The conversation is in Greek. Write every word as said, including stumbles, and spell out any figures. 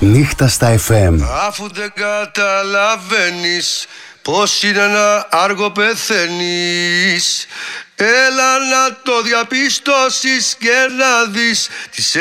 Νύχτα στα εφ εμ. Αφού δεν καταλαβαίνεις πως είναι να άργο πεθαίνεις, έλα να το διαπιστώσεις και να δεις τις